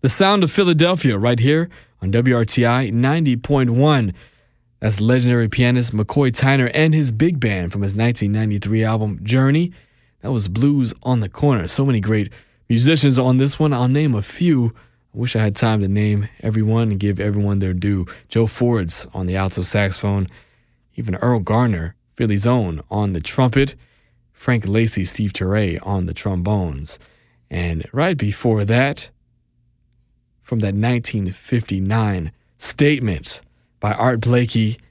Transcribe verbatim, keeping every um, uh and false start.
The Sound of Philadelphia right here on W R T I ninety point one. That's legendary pianist McCoy Tyner and his big band from his nineteen ninety-three album Journey. That was Blues on the Corner. So many great musicians on this one. I'll name a few. I wish I had time to name everyone and give everyone their due. Joe Ford's on the alto saxophone. Even Earl Garner, Philly's own, on the trumpet. Frank Lacy, Steve Turre on the trombones. And right before that, from that nineteen fifty-nine Statement by Art Blakey,